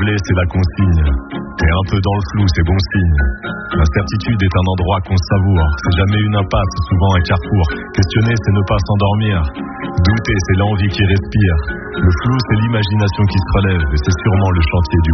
renouveler, c'est la consigne. Et un peu dans le flou, c'est bon signe. L'incertitude est un endroit qu'on savoure. C'est jamais une impasse, c'est souvent un carrefour. Questionner, c'est ne pas s'endormir. Douter, c'est l'envie qui respire. Le flou, c'est l'imagination qui se relève. Et c'est sûrement le chantier du